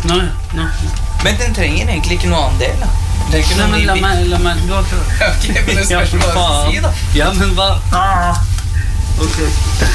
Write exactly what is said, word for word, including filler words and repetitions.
Nå, nå. Men den trenger egentlig ikke noe annen del, da. Det er ikke Nei, noe men la ny meg, la meg, du har klart. Ok, men det spørs hva du skal si, da. Ja, men hva? Ah. Ok.